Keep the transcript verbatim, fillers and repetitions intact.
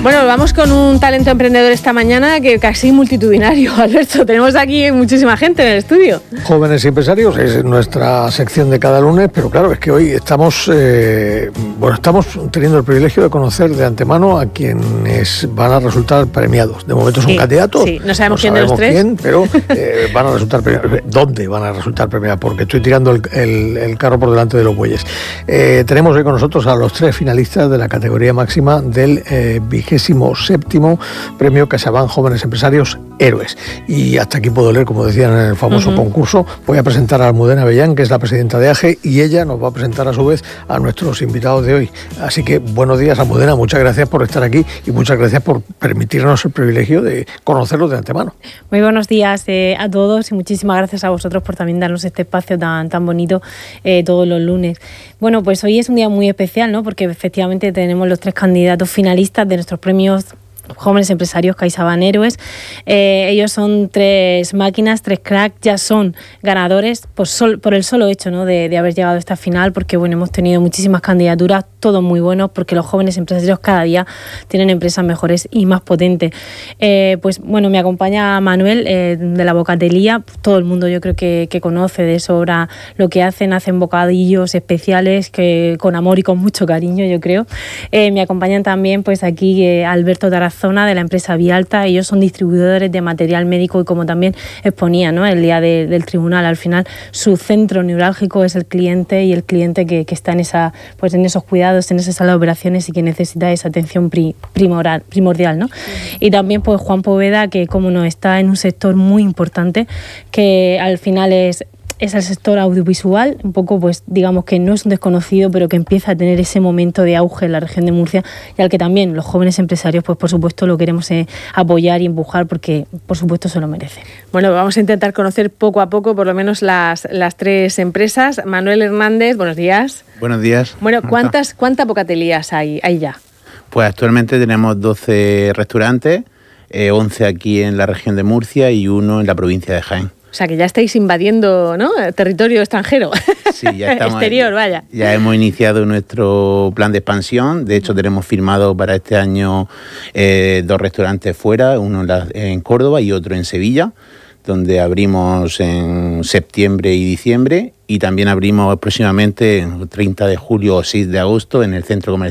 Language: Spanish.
Bueno, vamos con un talento emprendedor esta mañana que casi multitudinario, Alberto. Tenemos aquí muchísima gente en el estudio. Jóvenes y empresarios es nuestra sección de cada lunes, pero claro, es que hoy estamos, eh, bueno, estamos teniendo el privilegio de conocer de antemano a quienes van a resultar premiados. De momento son Sí, candidatos. sí, no sabemos no quién de los tres. Quién, pero eh, van a resultar premiados. ¿Dónde van a resultar premiados? Porque estoy tirando el, el, el carro por delante de los bueyes. Eh, tenemos hoy con nosotros a los tres finalistas de la categoría máxima del eh, vigésimo séptimo Premio CaixaBank Jóvenes Empresarios Héroes. Y hasta aquí puedo leer, como decían en el famoso uh-huh. concurso. Voy a presentar a Almudena Avellán, que es la presidenta de A G E, y ella nos va a presentar a su vez a nuestros invitados de hoy. Así que buenos días, Almudena, muchas gracias por estar aquí y muchas gracias por permitirnos el privilegio de conocerlos de antemano. Muy buenos días eh, a todos y muchísimas gracias a vosotros por también darnos este espacio tan, tan bonito eh, todos los lunes. Bueno, pues hoy es un día muy especial, ¿no? Porque efectivamente tenemos los tres candidatos finalistas de nuestros premios Jóvenes Empresarios CaixaBank Héroes. Eh, ellos son tres máquinas, tres cracks, ya son ganadores por, sol, por el solo hecho, ¿no? de, de haber llegado a esta final, porque bueno, hemos tenido muchísimas candidaturas, todos muy buenos, porque los jóvenes empresarios cada día tienen empresas mejores y más potentes. Eh, pues bueno, me acompaña Manuel eh, de la Bocatelía. Todo el mundo yo creo que, que conoce de sobra lo que hacen, hacen bocadillos especiales que con amor y con mucho cariño, yo creo. Eh, me acompañan también pues aquí eh, Alberto Tarazona, zona de la empresa Vialta. Ellos son distribuidores de material médico y como también exponía, ¿no? el día de, del tribunal, al final su centro neurálgico es el cliente y el cliente que, que está en esa, pues en esos cuidados, en esa sala de operaciones y que necesita esa atención pri, primordial, primordial, ¿no? Uh-huh. Y también pues Juan Poveda, que como no está en un sector muy importante, que al final es es el sector audiovisual, un poco pues digamos que no es un desconocido, pero que empieza a tener ese momento de auge en la región de Murcia y al que también los jóvenes empresarios pues por supuesto lo queremos eh, apoyar y empujar porque por supuesto se lo merece. Bueno, vamos a intentar conocer poco a poco por lo menos las, las tres empresas. Manuel Hernández, buenos días. Buenos días. Bueno, ¿cuántas, ¿cuántas bocatelías hay, hay ya? Pues actualmente tenemos doce restaurantes, eh, once aquí en la región de Murcia y uno en la provincia de Jaén. O sea, que ya estáis invadiendo, ¿no? Territorio extranjero. Sí, ya estamos. Exterior, vaya. Ya hemos iniciado nuestro plan de expansión. De hecho, tenemos firmado para este año eh, dos restaurantes fuera, uno en, la, en Córdoba y otro en Sevilla, donde abrimos en septiembre y diciembre. Y también abrimos próximamente el treinta de julio o seis de agosto en el centro comercial